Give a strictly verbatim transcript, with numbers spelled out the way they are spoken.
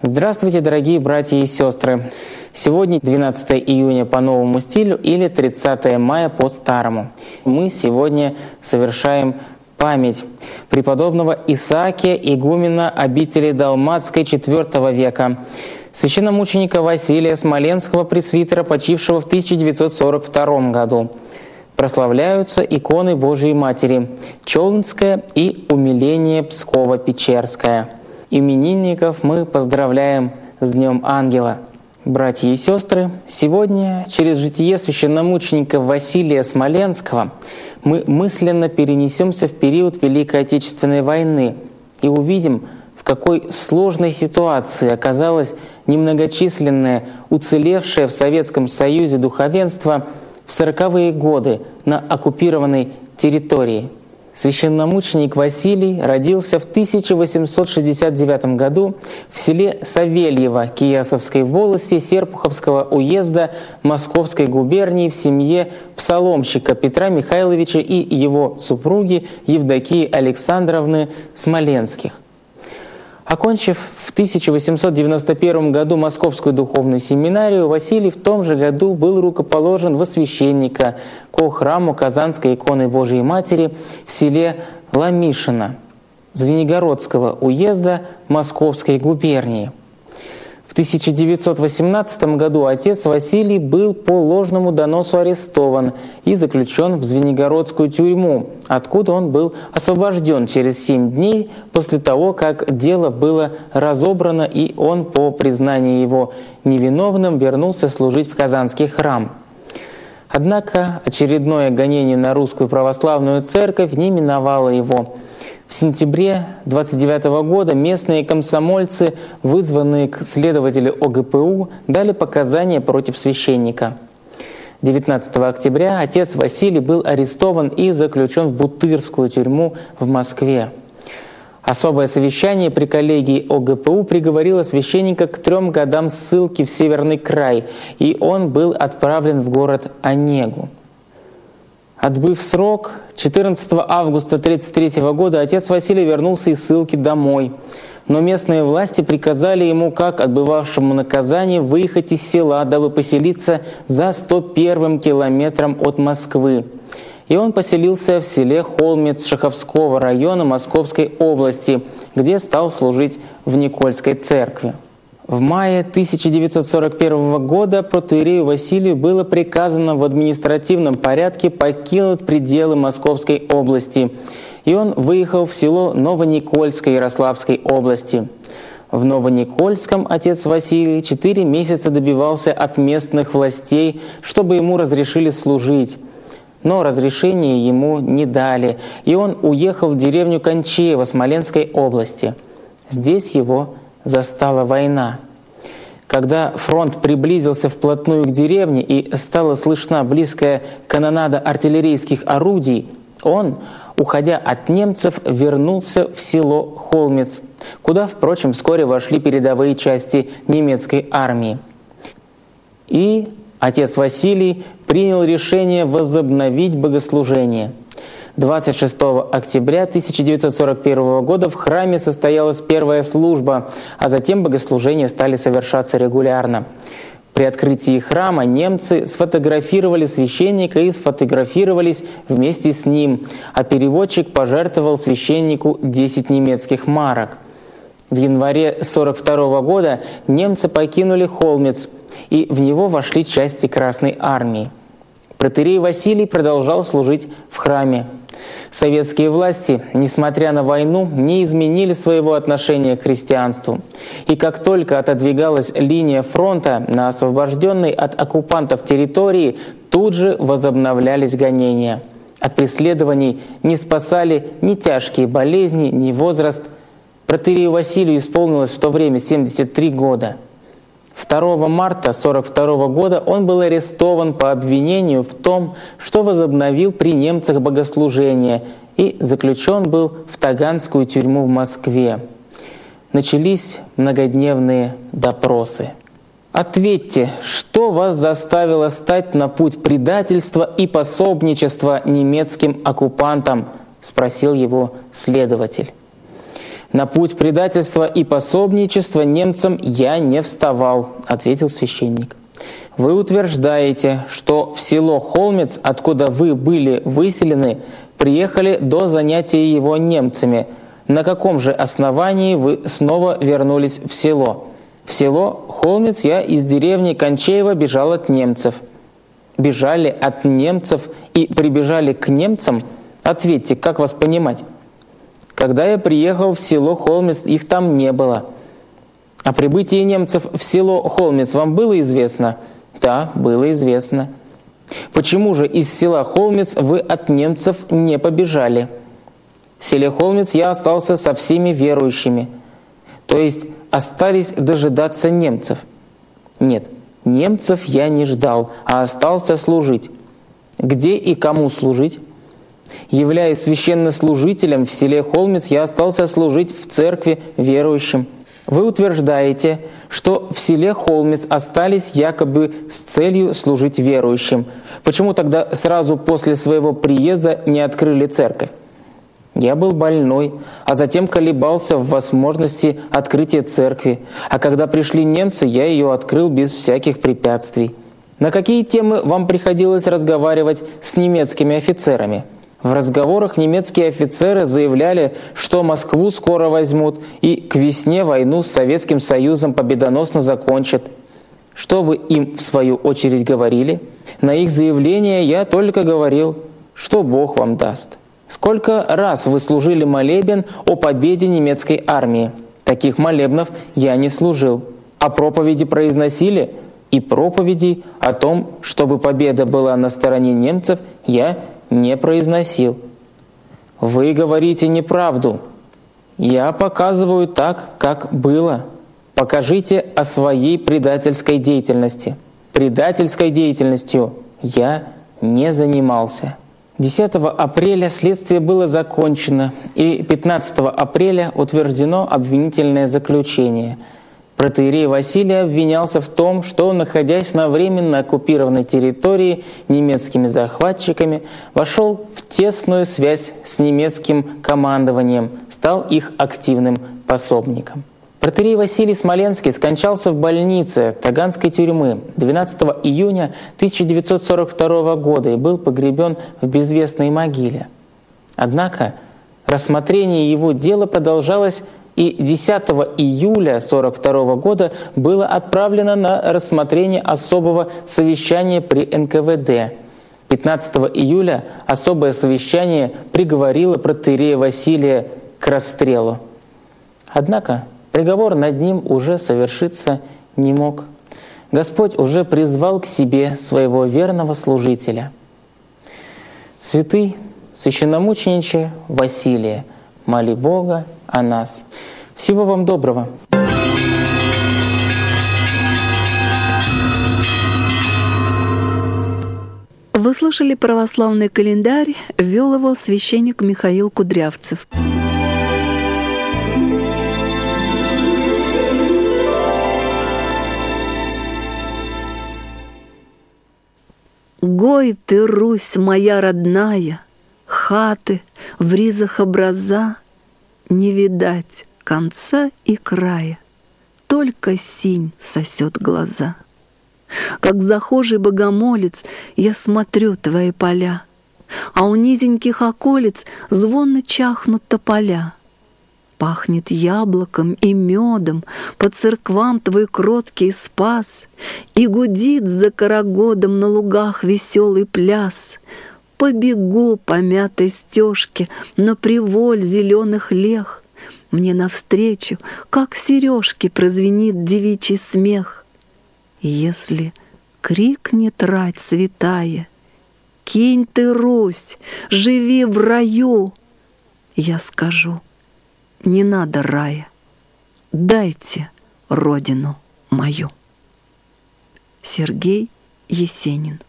Здравствуйте, дорогие братья и сестры! Сегодня двенадцатое июня по новому стилю или тридцатое мая по старому. Мы сегодня совершаем память преподобного Исаакия, игумена обители Далматской четвёртого века, священномученика Василия Смоленского, пресвитера, почившего в тысяча девятьсот сорок втором году. Прославляются иконы Божией Матери Челнская и Умиление Псково-Печерская. Именинников мы поздравляем с Днем Ангела. Братья и сестры, сегодня через житие священномученика Василия Смоленского мы мысленно перенесемся в период Великой Отечественной войны и увидим, в какой сложной ситуации оказалось немногочисленное, уцелевшее в Советском Союзе духовенство в сороковые годы на оккупированной территории. Священномученик Василий родился в тысяча восемьсот шестьдесят девятом году в селе Савельево Киясовской волости Серпуховского уезда Московской губернии в семье псаломщика Петра Михайловича и его супруги Евдокии Александровны Смоленских. Окончив в тысяча восемьсот девяносто первом году Московскую духовную семинарию, Василий в том же году был рукоположен во священника ко храму Казанской иконы Божией Матери в селе Ламишино Звенигородского уезда Московской губернии. В тысяча девятьсот восемнадцатом году отец Василий был по ложному доносу арестован и заключен в Звенигородскую тюрьму, откуда он был освобожден через семь дней после того, как дело было разобрано, и он, по признанию его невиновным, вернулся служить в Казанский храм. Однако очередное гонение на русскую православную церковь не миновало его. В сентябре двадцать девятого года местные комсомольцы, вызванные к следователю О Г П У, дали показания против священника. девятнадцатого октября отец Василий был арестован и заключен в Бутырскую тюрьму в Москве. Особое совещание при коллегии О Г П У приговорило священника к трем годам ссылки в Северный край, и он был отправлен в город Онегу. Отбыв срок, четырнадцатого августа тысяча девятьсот тридцать третьего года отец Василий вернулся из ссылки домой. Но местные власти приказали ему, как отбывавшему наказание, выехать из села, дабы поселиться за сто первым километром от Москвы. И он поселился в селе Холмец Шаховского района Московской области, где стал служить в Никольской церкви. В мае тысяча девятьсот сорок первого года протоиерею Василию было приказано в административном порядке покинуть пределы Московской области, и он выехал в село Новоникольское Ярославской области. В Новоникольском отец Василий четыре месяца добивался от местных властей, чтобы ему разрешили служить. Но разрешения ему не дали, и он уехал в деревню Кончеево Смоленской области. Здесь его застала война. Когда фронт приблизился вплотную к деревне и стала слышна близкая канонада артиллерийских орудий, он, уходя от немцев, вернулся в село Холмец, куда, впрочем, вскоре вошли передовые части немецкой армии. И отец Василий принял решение возобновить богослужение. двадцать шестого октября тысяча девятьсот сорок первого года в храме состоялась первая служба, а затем богослужения стали совершаться регулярно. При открытии храма немцы сфотографировали священника и сфотографировались вместе с ним, а переводчик пожертвовал священнику десять немецких марок. В январе сорок второго года немцы покинули Холмец, и в него вошли части Красной армии. Протоиерей Василий продолжал служить в храме. Советские власти, несмотря на войну, не изменили своего отношения к христианству. И как только отодвигалась линия фронта на освобожденной от оккупантов территории, тут же возобновлялись гонения. От преследований не спасали ни тяжкие болезни, ни возраст. Протоиерею Василию исполнилось в то время семьдесят три года. второго марта сорок второго года он был арестован по обвинению в том, что возобновил при немцах богослужение, и заключен был в Таганскую тюрьму в Москве. Начались многодневные допросы. Ответьте, что вас заставило стать на путь предательства и пособничества немецким оккупантам? — спросил его следователь. «На путь предательства и пособничества немцам я не вставал», — ответил священник. «Вы утверждаете, что в село Холмец, откуда вы были выселены, приехали до занятия его немцами. На каком же основании вы снова вернулись в село?» «В село Холмец я из деревни Кончеева бежал от немцев». «Бежали от немцев и прибежали к немцам? Ответьте, как вас понимать?» «Когда я приехал в село Холмец, их там не было». «О прибытии немцев в село Холмец вам было известно?» «Да, было известно». «Почему же из села Холмец вы от немцев не побежали?» «В селе Холмец я остался со всеми верующими». «То есть остались дожидаться немцев?» «Нет, немцев я не ждал, а остался служить». «Где и кому служить?» «Являясь священнослужителем в селе Холмец, я остался служить в церкви верующим». Вы утверждаете, что в селе Холмец остались якобы с целью служить верующим. Почему тогда сразу после своего приезда не открыли церковь? Я был больной, а затем колебался в возможности открытия церкви. А когда пришли немцы, я ее открыл без всяких препятствий. На какие темы вам приходилось разговаривать с немецкими офицерами? В разговорах немецкие офицеры заявляли, что Москву скоро возьмут и к весне войну с Советским Союзом победоносно закончат. Что вы им в свою очередь говорили? На их заявление я только говорил, что Бог вам даст. Сколько раз вы служили молебен о победе немецкой армии? Таких молебнов я не служил. А проповеди произносили? И проповеди о том, чтобы победа была на стороне немцев, я не произносил. Вы говорите неправду. Я показываю так, как было. Покажите о своей предательской деятельности. Предательской деятельностью я не занимался. десятого апреля следствие было закончено, и пятнадцатого апреля утверждено обвинительное заключение. Протоиерей Василий обвинялся в том, что, находясь на временно оккупированной территории немецкими захватчиками, вошел в тесную связь с немецким командованием, стал их активным пособником. Протоиерей Василий Смоленский скончался в больнице Таганской тюрьмы двенадцатого июня тысяча девятьсот сорок второго года и был погребен в безвестной могиле. Однако рассмотрение его дела продолжалось, и десятого июля сорок второго года было отправлено на рассмотрение особого совещания при эн ка вэ дэ. пятнадцатого июля особое совещание приговорило протоиерея Василия к расстрелу. Однако приговор над ним уже совершиться не мог. Господь уже призвал к себе своего верного служителя. Святый священномучениче Василие, моли Бога о нас. Всего вам доброго. Вы слушали православный календарь, вел его священник Михаил Кудрявцев. Гой ты, Русь моя родная, хаты в ризах образа, не видать конца и края, только синь сосет глаза. Как захожий богомолец я смотрю твои поля, а у низеньких околиц звонно чахнут тополя. Пахнет яблоком и медом, по церквам твой кроткий спас, и гудит за карагодом на лугах веселый пляс. Побегу по мятой стежке на приволь зеленых лех, мне навстречу, как сережки, прозвенит девичий смех. И если крикнет рать святая: «Кинь ты, Русь, живи в раю!» Я скажу: не надо рая, дайте родину мою. Сергей Есенин.